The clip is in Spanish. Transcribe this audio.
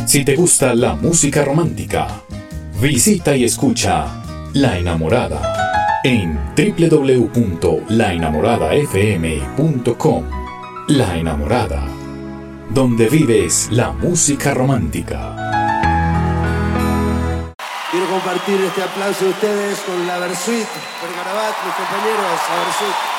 Si te gusta la música romántica, visita y escucha La Enamorada en www.laenamoradafm.com. La Enamorada, donde vives la música romántica. Quiero compartir este aplauso de ustedes con la Versuit, Pergarabat, mis compañeros, la Versuit.